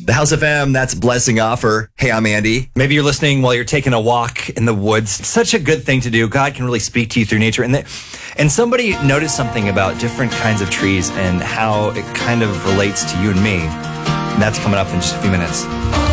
The House FM, that's Blessing Offer. Hey, I'm Andy. Maybe you're listening while you're taking a walk in the woods. It's such a good thing to do. God can really speak to you through nature. And somebody noticed something about different kinds of trees and how it kind of relates to you and me. And that's coming up in just a few minutes.